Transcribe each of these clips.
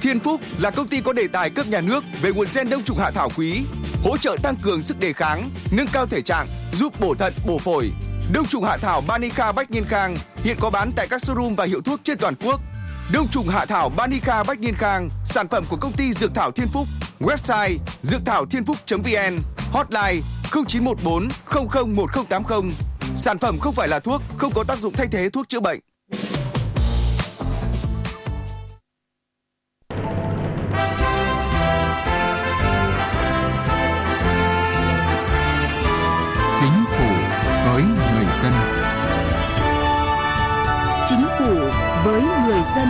Thiên Phúc là công ty có đề tài cấp nhà nước về nguồn gen đông trùng hạ thảo quý, hỗ trợ tăng cường sức đề kháng, nâng cao thể trạng, giúp bổ thận, bổ phổi. Đông trùng hạ thảo Banica Bách Niên Khang hiện có bán tại các showroom và hiệu thuốc trên toàn quốc. Đông trùng hạ thảo Banica Bách Niên Khang, sản phẩm của công ty Dược thảo Thiên Phúc. Website dượcthảo-thiên-phúc.vn, hotline 0914 001080. Sản phẩm không phải là thuốc, không có tác dụng thay thế thuốc chữa bệnh. Chính phủ với người dân. Chính phủ với người dân.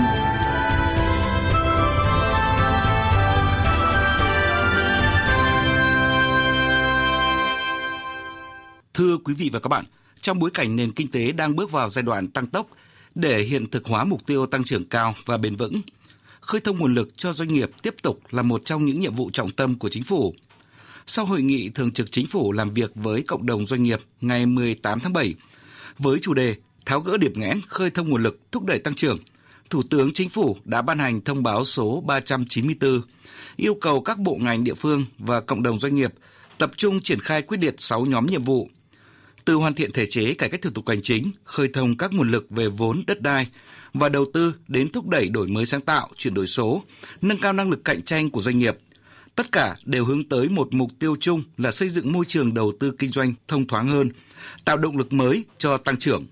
Thưa quý vị và các bạn, trong bối cảnh nền kinh tế đang bước vào giai đoạn tăng tốc để hiện thực hóa mục tiêu tăng trưởng cao và bền vững, khơi thông nguồn lực cho doanh nghiệp tiếp tục là một trong những nhiệm vụ trọng tâm của chính phủ. Sau hội nghị thường trực chính phủ làm việc với cộng đồng doanh nghiệp ngày 18 tháng 7, với chủ đề tháo gỡ điểm nghẽn khơi thông nguồn lực thúc đẩy tăng trưởng, Thủ tướng Chính phủ đã ban hành thông báo số 394, yêu cầu các bộ ngành địa phương và cộng đồng doanh nghiệp tập trung triển khai quyết liệt 6 nhóm nhiệm vụ. Từ hoàn thiện thể chế cải cách thủ tục hành chính, khơi thông các nguồn lực về vốn đất đai và đầu tư đến thúc đẩy đổi mới sáng tạo, chuyển đổi số, nâng cao năng lực cạnh tranh của doanh nghiệp. Tất cả đều hướng tới một mục tiêu chung là xây dựng môi trường đầu tư kinh doanh thông thoáng hơn, tạo động lực mới cho tăng trưởng.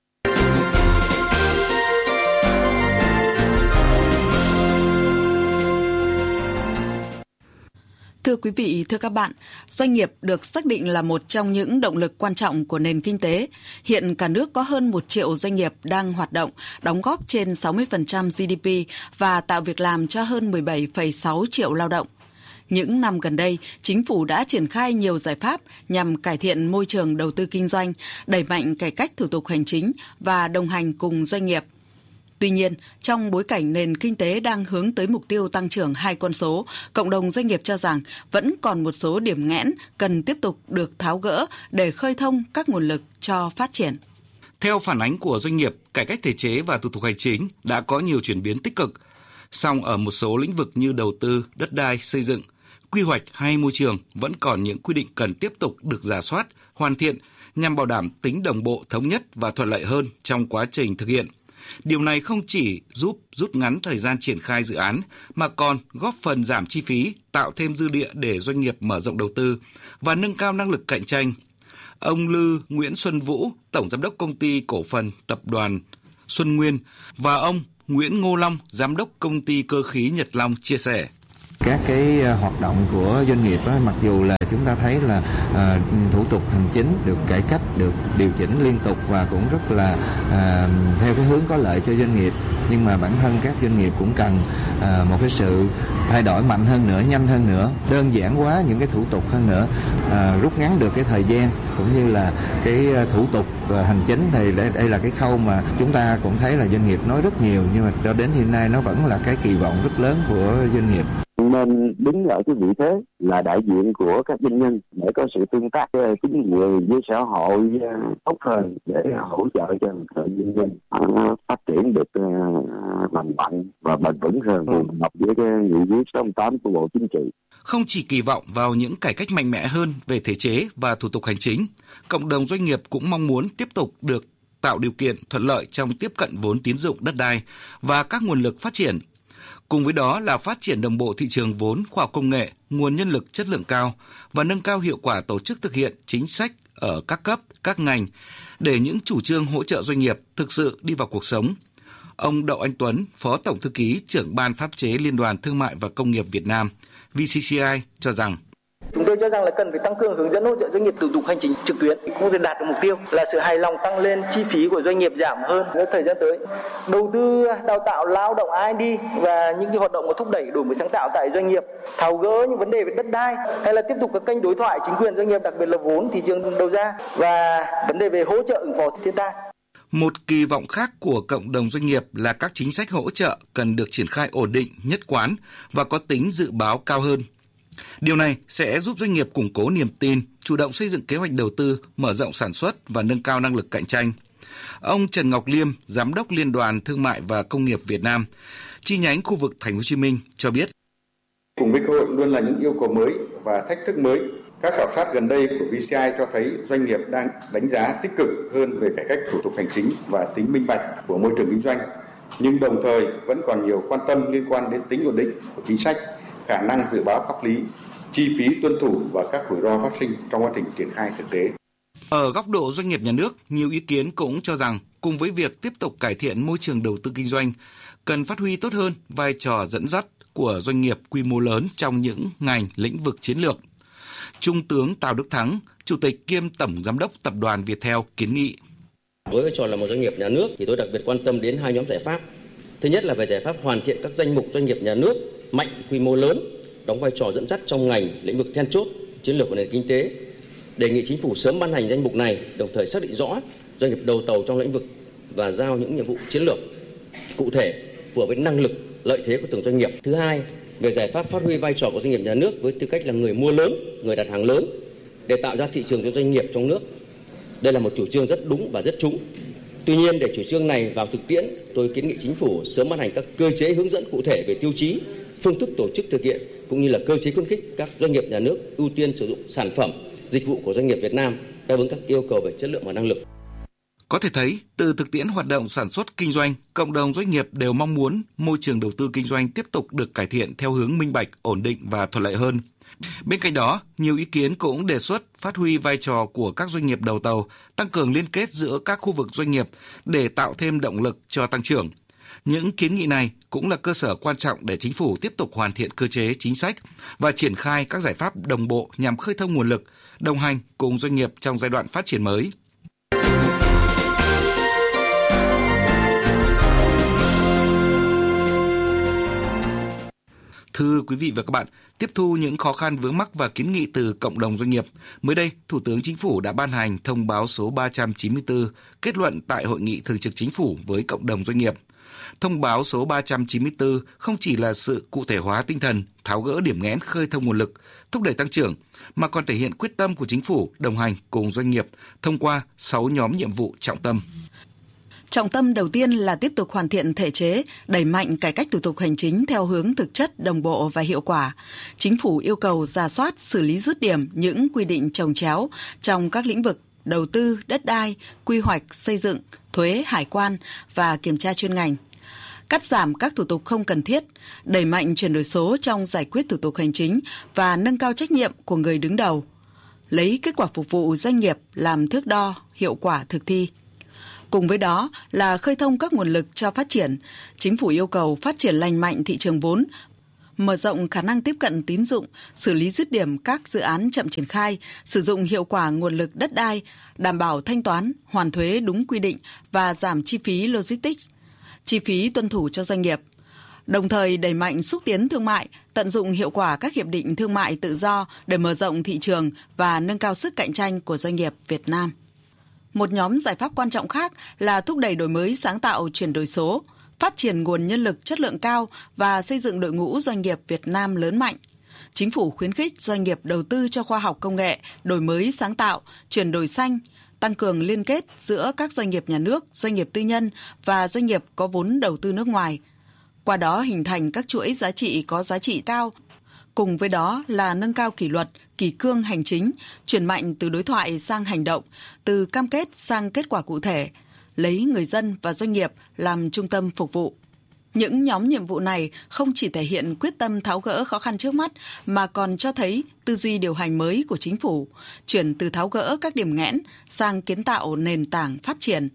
Thưa quý vị, thưa các bạn, doanh nghiệp được xác định là một trong những động lực quan trọng của nền kinh tế. Hiện cả nước có hơn 1 triệu doanh nghiệp đang hoạt động, đóng góp trên 60% GDP và tạo việc làm cho hơn 17,6 triệu lao động. Những năm gần đây, chính phủ đã triển khai nhiều giải pháp nhằm cải thiện môi trường đầu tư kinh doanh, đẩy mạnh cải cách thủ tục hành chính và đồng hành cùng doanh nghiệp. Tuy nhiên, trong bối cảnh nền kinh tế đang hướng tới mục tiêu tăng trưởng 2 con số, cộng đồng doanh nghiệp cho rằng vẫn còn một số điểm nghẽn cần tiếp tục được tháo gỡ để khơi thông các nguồn lực cho phát triển. Theo phản ánh của doanh nghiệp, cải cách thể chế và thủ tục hành chính đã có nhiều chuyển biến tích cực. Song ở một số lĩnh vực như đầu tư, đất đai, xây dựng, quy hoạch hay môi trường vẫn còn những quy định cần tiếp tục được rà soát, hoàn thiện nhằm bảo đảm tính đồng bộ, thống nhất và thuận lợi hơn trong quá trình thực hiện. Điều này không chỉ giúp rút ngắn thời gian triển khai dự án mà còn góp phần giảm chi phí, tạo thêm dư địa để doanh nghiệp mở rộng đầu tư và nâng cao năng lực cạnh tranh. Ông Lư Nguyễn Xuân Vũ, Tổng Giám đốc Công ty Cổ phần Tập đoàn Xuân Nguyên và ông Nguyễn Ngô Long, Giám đốc Công ty Cơ khí Nhật Long chia sẻ. Các cái hoạt động của doanh nghiệp đó, mặc dù là chúng ta thấy là thủ tục hành chính được cải cách, được điều chỉnh liên tục và cũng rất là theo cái hướng có lợi cho doanh nghiệp, nhưng mà bản thân các doanh nghiệp cũng cần một cái sự thay đổi mạnh hơn nữa, nhanh hơn nữa, đơn giản hóa những cái thủ tục hơn nữa, rút ngắn được cái thời gian cũng như là cái thủ tục hành chính. Thì đây là cái khâu mà chúng ta cũng thấy là doanh nghiệp nói rất nhiều, nhưng mà cho đến hiện nay nó vẫn là cái kỳ vọng rất lớn của doanh nghiệp. Nên đứng ở cái vị thế là đại diện của các doanh nhân để có sự tương tác chính quyền với xã hội tốt hơn để hỗ trợ cho doanh nhân phát triển được lành mạnh và bền vững hơn, phù hợp với cái nghị quyết 68 của Bộ Chính trị. Không chỉ kỳ vọng vào những cải cách mạnh mẽ hơn về thể chế và thủ tục hành chính, cộng đồng doanh nghiệp cũng mong muốn tiếp tục được tạo điều kiện thuận lợi trong tiếp cận vốn tín dụng đất đai và các nguồn lực phát triển. Cùng với đó là phát triển đồng bộ thị trường vốn, khoa học công nghệ, nguồn nhân lực chất lượng cao và nâng cao hiệu quả tổ chức thực hiện chính sách ở các cấp, các ngành để những chủ trương hỗ trợ doanh nghiệp thực sự đi vào cuộc sống. Ông Đậu Anh Tuấn, Phó Tổng Thư ký trưởng Ban Pháp chế Liên đoàn Thương mại và Công nghiệp Việt Nam (VCCI) cho rằng chúng tôi cho rằng là cần phải tăng cường hướng dẫn hỗ trợ doanh nghiệp thủ tục hành chính trực tuyến, cũng sẽ đạt được mục tiêu là sự hài lòng tăng lên, chi phí của doanh nghiệp giảm hơn. Trong thời gian tới, đầu tư đào tạo lao động ID và những cái hoạt động thúc đẩy đổi mới sáng tạo tại doanh nghiệp, tháo gỡ những vấn đề về đất đai, hay là tiếp tục các kênh đối thoại chính quyền doanh nghiệp, đặc biệt là vốn thị trường đầu ra và vấn đề về hỗ trợ ứng phó thiên tai. Một kỳ vọng khác của cộng đồng doanh nghiệp là các chính sách hỗ trợ cần được triển khai ổn định, nhất quán và có tính dự báo cao hơn. Điều này sẽ giúp doanh nghiệp củng cố niềm tin, chủ động xây dựng kế hoạch đầu tư, mở rộng sản xuất và nâng cao năng lực cạnh tranh. Ông Trần Ngọc Liêm, Giám đốc Liên đoàn Thương mại và Công nghiệp Việt Nam, chi nhánh khu vực Thành phố Hồ Chí Minh cho biết. Cùng với cơ hội luôn là những yêu cầu mới và thách thức mới. Các khảo sát gần đây của VCI cho thấy doanh nghiệp đang đánh giá tích cực hơn về cải cách thủ tục hành chính và tính minh bạch của môi trường kinh doanh, nhưng đồng thời vẫn còn nhiều quan tâm liên quan đến tính ổn định của chính sách, khả năng dự báo pháp lý, chi phí tuân thủ và các rủi ro phát sinh trong quá trình triển khai thực tế. Ở góc độ doanh nghiệp nhà nước, nhiều ý kiến cũng cho rằng cùng với việc tiếp tục cải thiện môi trường đầu tư kinh doanh, cần phát huy tốt hơn vai trò dẫn dắt của doanh nghiệp quy mô lớn trong những ngành lĩnh vực chiến lược. Trung tướng Tào Đức Thắng, Chủ tịch kiêm Tổng Giám đốc Tập đoàn Viettel kiến nghị. Với vai trò là một doanh nghiệp nhà nước thì tôi đặc biệt quan tâm đến hai nhóm giải pháp. Thứ nhất là về giải pháp hoàn thiện các danh mục doanh nghiệp nhà nước mạnh quy mô lớn, đóng vai trò dẫn dắt trong ngành lĩnh vực then chốt chiến lược của nền kinh tế. Đề nghị chính phủ sớm ban hành danh mục này, đồng thời xác định rõ doanh nghiệp đầu tàu trong lĩnh vực và giao những nhiệm vụ chiến lược cụ thể phù hợp với năng lực, lợi thế của từng doanh nghiệp. Thứ hai, về giải pháp phát huy vai trò của doanh nghiệp nhà nước với tư cách là người mua lớn, người đặt hàng lớn để tạo ra thị trường cho doanh nghiệp trong nước. Đây là một chủ trương rất đúng và rất trúng. Tuy nhiên, để chủ trương này vào thực tiễn, tôi kiến nghị chính phủ sớm ban hành các cơ chế hướng dẫn cụ thể về tiêu chí, phương thức tổ chức thực hiện cũng như là cơ chế khuyến khích các doanh nghiệp nhà nước ưu tiên sử dụng sản phẩm, dịch vụ của doanh nghiệp Việt Nam đáp ứng các yêu cầu về chất lượng và năng lực. Có thể thấy, từ thực tiễn hoạt động sản xuất kinh doanh, cộng đồng doanh nghiệp đều mong muốn môi trường đầu tư kinh doanh tiếp tục được cải thiện theo hướng minh bạch, ổn định và thuận lợi hơn. Bên cạnh đó, nhiều ý kiến cũng đề xuất phát huy vai trò của các doanh nghiệp đầu tàu, tăng cường liên kết giữa các khu vực doanh nghiệp để tạo thêm động lực cho tăng trưởng. Những kiến nghị này cũng là cơ sở quan trọng để chính phủ tiếp tục hoàn thiện cơ chế chính sách và triển khai các giải pháp đồng bộ nhằm khơi thông nguồn lực, đồng hành cùng doanh nghiệp trong giai đoạn phát triển mới. Thưa quý vị và các bạn, tiếp thu những khó khăn vướng mắc và kiến nghị từ cộng đồng doanh nghiệp, mới đây, Thủ tướng Chính phủ đã ban hành thông báo số 394 kết luận tại Hội nghị Thường trực Chính phủ với cộng đồng doanh nghiệp. Thông báo số 394 không chỉ là sự cụ thể hóa tinh thần, tháo gỡ điểm nghẽn khơi thông nguồn lực, thúc đẩy tăng trưởng, mà còn thể hiện quyết tâm của Chính phủ đồng hành cùng doanh nghiệp thông qua 6 nhóm nhiệm vụ trọng tâm. Trọng tâm đầu tiên là tiếp tục hoàn thiện thể chế, đẩy mạnh cải cách thủ tục hành chính theo hướng thực chất, đồng bộ và hiệu quả. Chính phủ yêu cầu rà soát, xử lý dứt điểm những quy định chồng chéo trong các lĩnh vực đầu tư, đất đai, quy hoạch, xây dựng, thuế, hải quan và kiểm tra chuyên ngành. Cắt giảm các thủ tục không cần thiết, đẩy mạnh chuyển đổi số trong giải quyết thủ tục hành chính và nâng cao trách nhiệm của người đứng đầu. Lấy kết quả phục vụ doanh nghiệp làm thước đo hiệu quả thực thi. Cùng với đó là khơi thông các nguồn lực cho phát triển. Chính phủ yêu cầu phát triển lành mạnh thị trường vốn, mở rộng khả năng tiếp cận tín dụng, xử lý dứt điểm các dự án chậm triển khai, sử dụng hiệu quả nguồn lực đất đai, đảm bảo thanh toán, hoàn thuế đúng quy định và giảm chi phí logistics, chi phí tuân thủ cho doanh nghiệp. Đồng thời đẩy mạnh xúc tiến thương mại, tận dụng hiệu quả các hiệp định thương mại tự do để mở rộng thị trường và nâng cao sức cạnh tranh của doanh nghiệp Việt Nam. Một nhóm giải pháp quan trọng khác là thúc đẩy đổi mới sáng tạo, chuyển đổi số, phát triển nguồn nhân lực chất lượng cao và xây dựng đội ngũ doanh nghiệp Việt Nam lớn mạnh. Chính phủ khuyến khích doanh nghiệp đầu tư cho khoa học công nghệ, đổi mới sáng tạo, chuyển đổi xanh, tăng cường liên kết giữa các doanh nghiệp nhà nước, doanh nghiệp tư nhân và doanh nghiệp có vốn đầu tư nước ngoài. Qua đó hình thành các chuỗi giá trị có giá trị cao. Cùng với đó là nâng cao kỷ luật, kỷ cương hành chính, chuyển mạnh từ đối thoại sang hành động, từ cam kết sang kết quả cụ thể, lấy người dân và doanh nghiệp làm trung tâm phục vụ. Những nhóm nhiệm vụ này không chỉ thể hiện quyết tâm tháo gỡ khó khăn trước mắt mà còn cho thấy tư duy điều hành mới của chính phủ, chuyển từ tháo gỡ các điểm nghẽn sang kiến tạo nền tảng phát triển.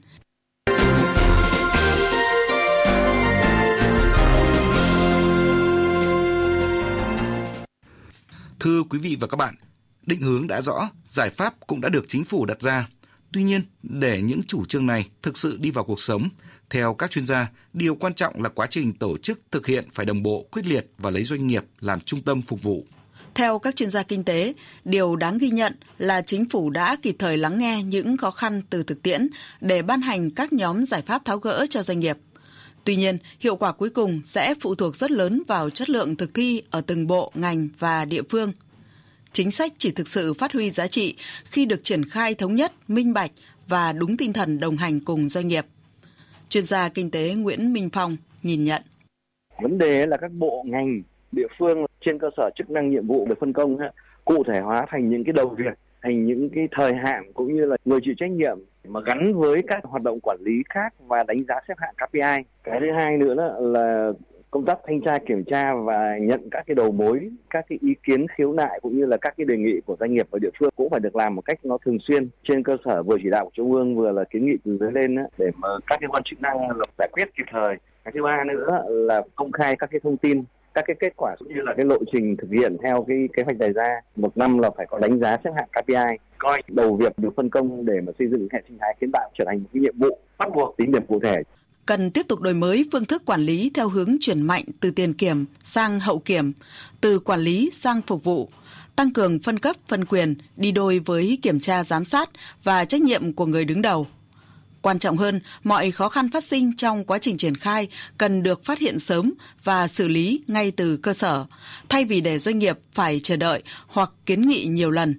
Thưa quý vị và các bạn, định hướng đã rõ, giải pháp cũng đã được chính phủ đặt ra. Tuy nhiên, để những chủ trương này thực sự đi vào cuộc sống, theo các chuyên gia, điều quan trọng là quá trình tổ chức thực hiện phải đồng bộ, quyết liệt và lấy doanh nghiệp làm trung tâm phục vụ. Theo các chuyên gia kinh tế, điều đáng ghi nhận là chính phủ đã kịp thời lắng nghe những khó khăn từ thực tiễn để ban hành các nhóm giải pháp tháo gỡ cho doanh nghiệp. Tuy nhiên, hiệu quả cuối cùng sẽ phụ thuộc rất lớn vào chất lượng thực thi ở từng bộ, ngành và địa phương. Chính sách chỉ thực sự phát huy giá trị khi được triển khai thống nhất, minh bạch và đúng tinh thần đồng hành cùng doanh nghiệp. Chuyên gia kinh tế Nguyễn Minh Phong nhìn nhận. Vấn đề là các bộ ngành địa phương trên cơ sở chức năng nhiệm vụ được phân công cụ thể hóa thành những cái đầu việc, thành những cái thời hạn cũng như là người chịu trách nhiệm mà gắn với các hoạt động quản lý khác và đánh giá xếp hạng KPI. Cái thứ hai nữa là công tác thanh tra kiểm tra và nhận các cái đầu mối, các cái ý kiến khiếu nại cũng như là các cái đề nghị của doanh nghiệp và địa phương cũng phải được làm một cách nó thường xuyên trên cơ sở vừa chỉ đạo của Trung ương vừa là kiến nghị từ dưới lên để mà các cái quan chức năng giải quyết kịp thời. Cái thứ ba nữa là công khai các cái thông tin, các cái kết quả cũng như là cái lộ trình thực hiện theo cái kế hoạch đề ra. Một năm là phải có đánh giá xếp hạng KPI, coi đầu việc được phân công để mà xây dựng hệ sinh thái kiến tạo trở thành một cái nhiệm vụ bắt buộc tính điểm cụ thể. Cần tiếp tục đổi mới phương thức quản lý theo hướng chuyển mạnh từ tiền kiểm sang hậu kiểm, từ quản lý sang phục vụ, tăng cường phân cấp phân quyền đi đôi với kiểm tra giám sát và trách nhiệm của người đứng đầu. Quan trọng hơn, mọi khó khăn phát sinh trong quá trình triển khai cần được phát hiện sớm và xử lý ngay từ cơ sở, thay vì để doanh nghiệp phải chờ đợi hoặc kiến nghị nhiều lần.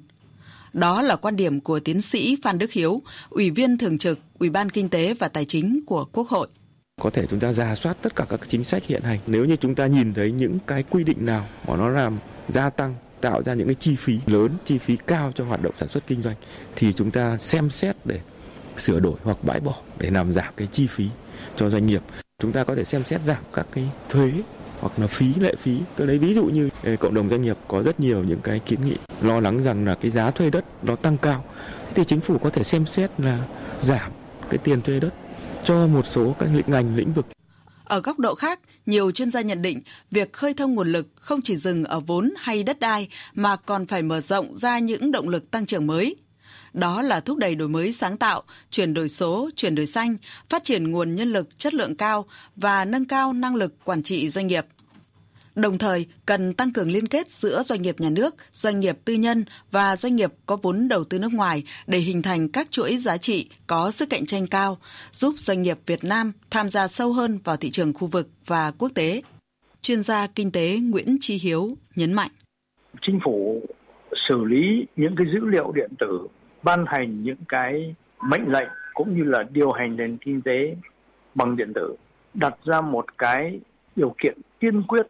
Đó là quan điểm của tiến sĩ Phan Đức Hiếu, Ủy viên Thường trực Ủy ban Kinh tế và Tài chính của Quốc hội. Có thể chúng ta rà soát tất cả các chính sách hiện hành. Nếu như chúng ta nhìn thấy những cái quy định nào mà nó làm gia tăng, tạo ra những cái chi phí lớn, chi phí cao cho hoạt động sản xuất kinh doanh, thì chúng ta xem xét để sửa đổi hoặc bãi bỏ để làm giảm cái chi phí cho doanh nghiệp. Chúng ta có thể xem xét giảm các cái thuế hoặc là lệ phí. Tôi lấy ví dụ như cộng đồng doanh nghiệp có rất nhiều những cái kiến nghị lo lắng rằng là cái giá thuê đất nó tăng cao, thì chính phủ có thể xem xét là giảm cái tiền thuê đất cho một số các ngành lĩnh vực. Ở góc độ khác, nhiều chuyên gia nhận định việc khơi thông nguồn lực không chỉ dừng ở vốn hay đất đai mà còn phải mở rộng ra những động lực tăng trưởng mới. Đó là thúc đẩy đổi mới sáng tạo, chuyển đổi số, chuyển đổi xanh, phát triển nguồn nhân lực chất lượng cao và nâng cao năng lực quản trị doanh nghiệp. Đồng thời, cần tăng cường liên kết giữa doanh nghiệp nhà nước, doanh nghiệp tư nhân và doanh nghiệp có vốn đầu tư nước ngoài để hình thành các chuỗi giá trị có sức cạnh tranh cao, giúp doanh nghiệp Việt Nam tham gia sâu hơn vào thị trường khu vực và quốc tế. Chuyên gia kinh tế Nguyễn Chí Hiếu nhấn mạnh. Chính phủ xử lý những cái dữ liệu điện tử, ban hành những cái mệnh lệnh cũng như là điều hành nền kinh tế bằng điện tử, đặt ra một cái điều kiện tiên quyết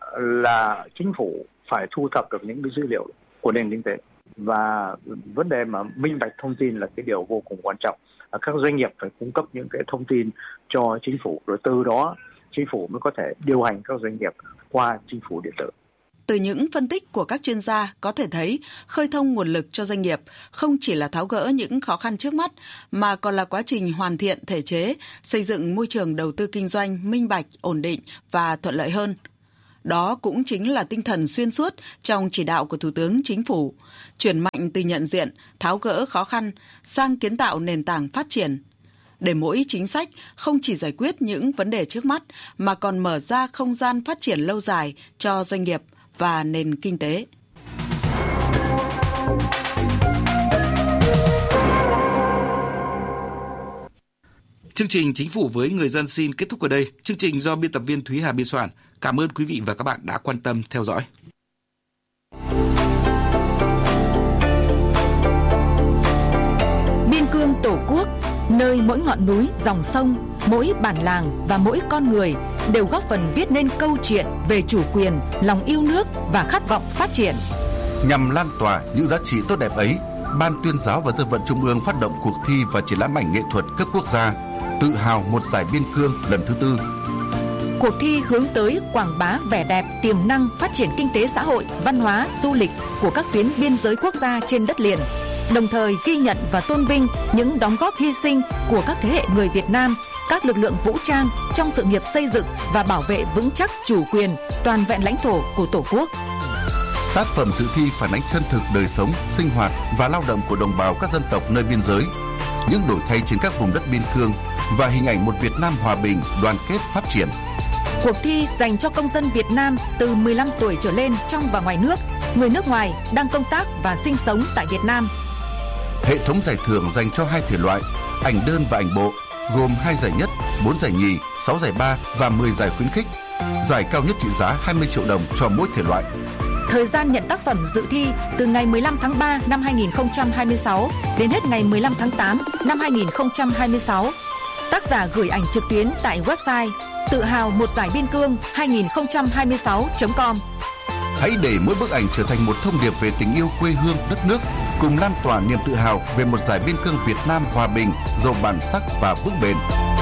là chính phủ phải thu thập được những cái dữ liệu của nền kinh tế, và vấn đề mà minh bạch thông tin là cái điều vô cùng quan trọng. Các doanh nghiệp phải cung cấp những cái thông tin cho chính phủ, rồi từ đó chính phủ mới có thể điều hành các doanh nghiệp qua chính phủ điện tử. Từ những phân tích của các chuyên gia có thể thấy khơi thông nguồn lực cho doanh nghiệp không chỉ là tháo gỡ những khó khăn trước mắt mà còn là quá trình hoàn thiện thể chế, xây dựng môi trường đầu tư kinh doanh minh bạch, ổn định và thuận lợi hơn. Đó cũng chính là tinh thần xuyên suốt trong chỉ đạo của Thủ tướng Chính phủ, chuyển mạnh từ nhận diện, tháo gỡ khó khăn sang kiến tạo nền tảng phát triển. Để mỗi chính sách không chỉ giải quyết những vấn đề trước mắt mà còn mở ra không gian phát triển lâu dài cho doanh nghiệp và nền kinh tế. Chương trình Chính phủ với người dân xin kết thúc ở đây. Chương trình do biên tập viên Thúy Hà biên soạn. Cảm ơn quý vị và các bạn đã quan tâm theo dõi. Biên cương Tổ quốc, nơi mỗi ngọn núi, dòng sông, mỗi bản làng và mỗi con người đều góp phần viết nên câu chuyện về chủ quyền, lòng yêu nước và khát vọng phát triển. Nhằm lan tỏa những giá trị tốt đẹp ấy, Ban Tuyên giáo và Dân vận Trung ương phát động cuộc thi và triển lãm ảnh nghệ thuật cấp quốc gia Tự hào một giải biên cương lần thứ 4. Cuộc thi hướng tới quảng bá vẻ đẹp, tiềm năng phát triển kinh tế xã hội, văn hóa, du lịch của các tuyến biên giới quốc gia trên đất liền, đồng thời ghi nhận và tôn vinh những đóng góp hy sinh của các thế hệ người Việt Nam, các lực lượng vũ trang trong sự nghiệp xây dựng và bảo vệ vững chắc chủ quyền, toàn vẹn lãnh thổ của Tổ quốc. Tác phẩm dự thi phản ánh chân thực đời sống, sinh hoạt và lao động của đồng bào các dân tộc nơi biên giới, những đổi thay trên các vùng đất biên cương và hình ảnh một Việt Nam hòa bình, đoàn kết, phát triển. Cuộc thi dành cho công dân Việt Nam từ 15 tuổi trở lên trong và ngoài nước, người nước ngoài đang công tác và sinh sống tại Việt Nam. Hệ thống giải thưởng dành cho 2 thể loại, ảnh đơn và ảnh bộ, gồm 2 giải nhất, 4 giải nhì, 6 giải ba và 10 giải khuyến khích. Giải cao nhất trị giá 20 triệu đồng cho mỗi thể loại. Thời gian nhận tác phẩm dự thi từ ngày 15 tháng 3 năm 2026 đến hết ngày 15 tháng 8 năm 2026. Tác giả gửi ảnh trực tuyến tại website tự hào một giải biên cương 2026.com. Hãy để mỗi bức ảnh trở thành một thông điệp về tình yêu quê hương đất nước, cùng lan tỏa niềm tự hào về một giải biên cương Việt Nam hòa bình, giàu bản sắc và vững bền.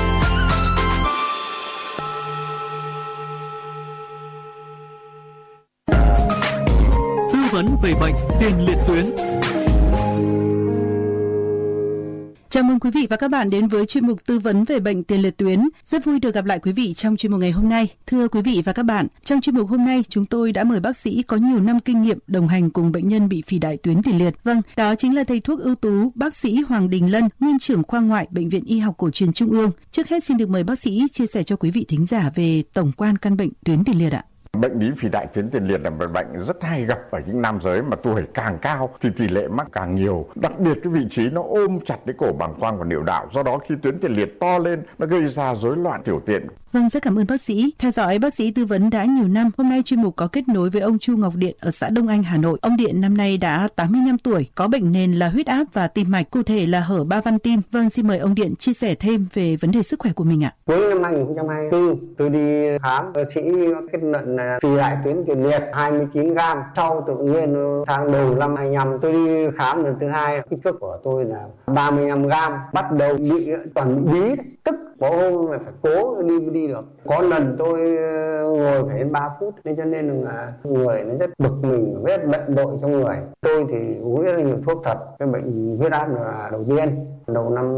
Tư vấn về bệnh tiền liệt tuyến. Chào mừng quý vị và các bạn đến với chuyên mục tư vấn về bệnh tiền liệt tuyến. Rất vui được gặp lại quý vị trong chuyên mục ngày hôm nay. Thưa quý vị và các bạn, trong chuyên mục hôm nay chúng tôi đã mời bác sĩ có nhiều năm kinh nghiệm đồng hành cùng bệnh nhân bị phì đại tuyến tiền liệt. Vâng, đó chính là thầy thuốc ưu tú bác sĩ Hoàng Đình Lân, nguyên trưởng khoa ngoại Bệnh viện Y học Cổ truyền Trung ương. Trước hết xin được mời bác sĩ chia sẻ cho quý vị thính giả về tổng quan căn bệnh tuyến tiền liệt ạ. Bệnh lý phì đại tuyến tiền liệt là một bệnh rất hay gặp ở những nam giới mà tuổi càng cao thì tỷ lệ mắc càng nhiều. Đặc biệt cái vị trí nó ôm chặt cái cổ bàng quang và niệu đạo, do đó khi tuyến tiền liệt to lên nó gây ra rối loạn tiểu tiện. Vâng, rất cảm ơn bác sĩ. Theo dõi bác sĩ tư vấn đã nhiều năm, hôm nay chuyên mục có kết nối với ông Chu Ngọc Điện ở xã Đông Anh, Hà Nội. Ông Điện năm nay đã 85 tuổi, có bệnh nền là huyết áp và tim mạch, cụ thể là hở ba van tim. Vâng, xin mời ông Điện chia sẻ thêm về vấn đề sức khỏe của mình ạ. Cuối năm 2024, tôi đi khám, bác sĩ kết luận là phì đại tuyến tiền liệt 29 gram. Sau tự nhiên tháng đầu năm 25 tôi đi khám lần thứ hai, kích thước của tôi là 35 gram. Bắt đầu bị toàn bị bí, tức có hôm phải cố đi được. Có lần tôi ngồi phải đến 3 phút, nên cho nên là người nó rất bực mình, rất bận rộn trong người. Tôi thì uống rất là nhiều thuốc thật. Cái bệnh huyết áp là đầu tiên, đầu năm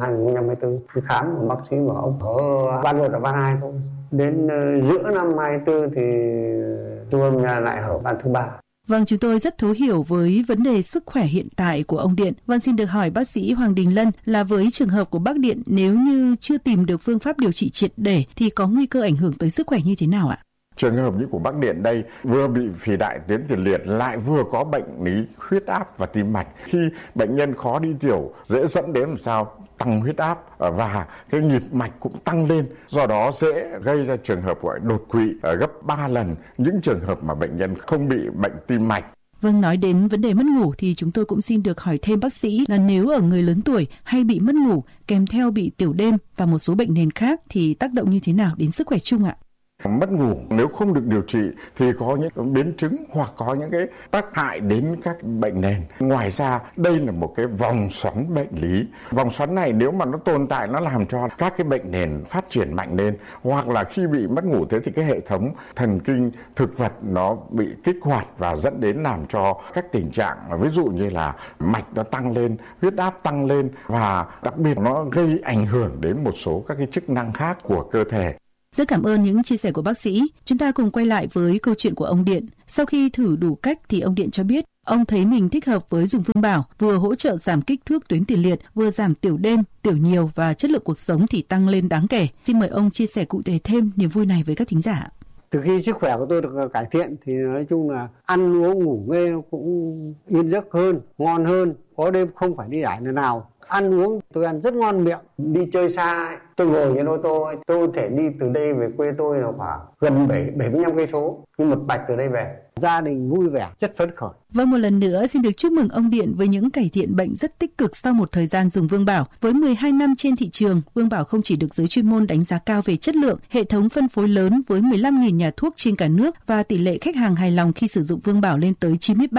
2024 đi khám bác sĩ bảo ông ở van 1 và van 2 thôi. Đến giữa năm 24 thì siêu âm lại hở van thứ 3. Vâng, chúng tôi rất thấu hiểu với vấn đề sức khỏe hiện tại của ông Điện. Vâng, xin được hỏi bác sĩ Hoàng Đình Lân là với trường hợp của bác Điện, nếu như chưa tìm được phương pháp điều trị triệt để thì có nguy cơ ảnh hưởng tới sức khỏe như thế nào ạ? Trường hợp như của bác Điện đây, vừa bị phì đại tuyến tiền liệt lại vừa có bệnh lý huyết áp và tim mạch. Khi bệnh nhân khó đi tiểu dễ dẫn đến làm sao? Tăng huyết áp và cái nhịp mạch cũng tăng lên, do đó dễ gây ra trường hợp gọi đột quỵ gấp 3 lần những trường hợp mà bệnh nhân không bị bệnh tim mạch. Vâng, nói đến vấn đề mất ngủ thì chúng tôi cũng xin được hỏi thêm bác sĩ là nếu ở người lớn tuổi hay bị mất ngủ kèm theo bị tiểu đêm và một số bệnh nền khác thì tác động như thế nào đến sức khỏe chung ạ? Mất ngủ nếu không được điều trị thì có những biến chứng hoặc có những cái tác hại đến các bệnh nền. Ngoài ra đây là một cái vòng xoắn bệnh lý. Vòng xoắn này nếu mà nó tồn tại nó làm cho các cái bệnh nền phát triển mạnh lên, hoặc là khi bị mất ngủ thế thì cái hệ thống thần kinh thực vật nó bị kích hoạt và dẫn đến làm cho các tình trạng ví dụ như là mạch nó tăng lên, huyết áp tăng lên và đặc biệt nó gây ảnh hưởng đến một số các cái chức năng khác của cơ thể. Rất cảm ơn những chia sẻ của bác sĩ. Chúng ta cùng quay lại với câu chuyện của ông Điện. Sau khi thử đủ cách thì ông Điện cho biết ông thấy mình thích hợp với dùng Vương Bảo, vừa hỗ trợ giảm kích thước tuyến tiền liệt, vừa giảm tiểu đêm, tiểu nhiều và chất lượng cuộc sống thì tăng lên đáng kể. Xin mời ông chia sẻ cụ thể thêm niềm vui này với các thính giả. Từ khi sức khỏe của tôi được cải thiện thì nói chung là ăn uống ngủ nghê nó cũng yên giấc hơn, ngon hơn, có đêm không phải đi giải nơi nào. Ăn uống tôi ăn rất ngon miệng. Đi chơi xa tôi ngồi trên ô tô, tôi có thể đi từ đây về quê tôi là khoảng gần 75 cây số, nhưng một bạch từ đây về. Gia đình vui vẻ, rất phấn khởi. Vâng, một lần nữa xin được chúc mừng ông Điện với những cải thiện bệnh rất tích cực sau một thời gian dùng Vương Bảo. Với 12 năm trên thị trường, Vương Bảo không chỉ được giới chuyên môn đánh giá cao về chất lượng, hệ thống phân phối lớn với 15.000 nhà thuốc trên cả nước và tỷ lệ khách hàng hài lòng khi sử dụng Vương Bảo lên tới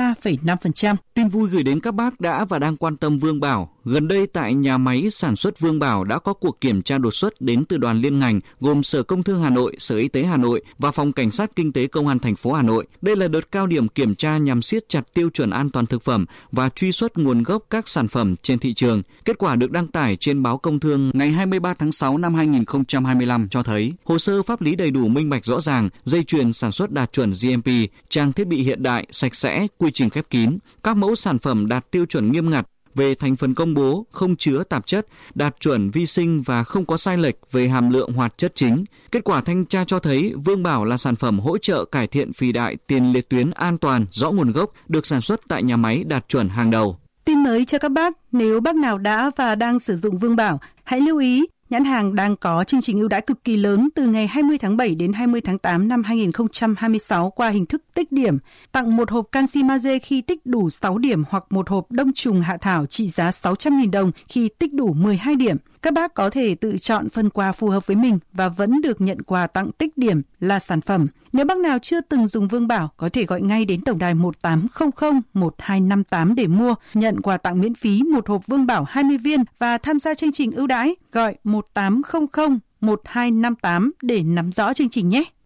93,5%. Tin vui gửi đến các bác đã và đang quan tâm Vương Bảo. Gần đây tại nhà máy sản xuất Vương Bảo đã có cuộc kiểm tra đột xuất đến từ đoàn liên ngành gồm Sở Công Thương Hà Nội, Sở Y tế Hà Nội và Phòng Cảnh sát Kinh tế Công an thành phố Hà Nội. Đây là đợt cao điểm kiểm tra nhằm siết chặt tiêu chuẩn an toàn thực phẩm và truy xuất nguồn gốc các sản phẩm trên thị trường. Kết quả được đăng tải trên báo Công Thương ngày 23 tháng 6 năm 2025 cho thấy hồ sơ pháp lý đầy đủ, minh bạch rõ ràng, dây chuyền sản xuất đạt chuẩn GMP, trang thiết bị hiện đại, sạch sẽ, quy trình khép kín, các mẫu sản phẩm đạt tiêu chuẩn nghiêm ngặt về thành phần công bố, không chứa tạp chất, đạt chuẩn vi sinh và không có sai lệch về hàm lượng hoạt chất chính. Kết quả thanh tra cho thấy Vương Bảo là sản phẩm hỗ trợ cải thiện phì đại tiền liệt tuyến an toàn, rõ nguồn gốc, được sản xuất tại nhà máy đạt chuẩn hàng đầu. Tin mới cho các bác, nếu bác nào đã và đang sử dụng Vương Bảo, hãy lưu ý nhãn hàng đang có chương trình ưu đãi cực kỳ lớn từ ngày 20 tháng 7 đến 20 tháng 8 năm 2026 qua hình thức tích điểm, tặng một hộp canxi magie khi tích đủ 6 điểm hoặc một hộp đông trùng hạ thảo trị giá 600.000 đồng khi tích đủ 12 điểm. Các bác có thể tự chọn phần quà phù hợp với mình và vẫn được nhận quà tặng tích điểm là sản phẩm. Nếu bác nào chưa từng dùng Vương Bảo, có thể gọi ngay đến tổng đài 1800 1258 để mua, nhận quà tặng miễn phí một hộp Vương Bảo 20 viên và tham gia chương trình ưu đãi. Gọi 1800 1258 để nắm rõ chương trình nhé.